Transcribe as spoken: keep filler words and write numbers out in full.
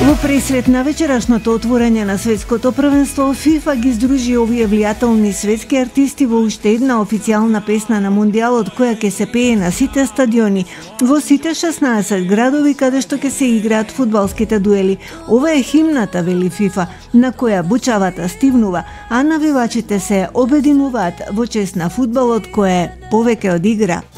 Во пресрет на вечерашното отворање на светското првенство, ФИФА ги здружи овие влијателни светски артисти во уште една официјална песна на Мондијалот која ќе се пее на сите стадиони во сите шеснаесет градови каде што ќе се играат фудбалските дуели. Ова е химната, вели ФИФА, на која бучавата стивнува, а навивачите се обединуваат во чест на фудбалот кој е повеќе од игра.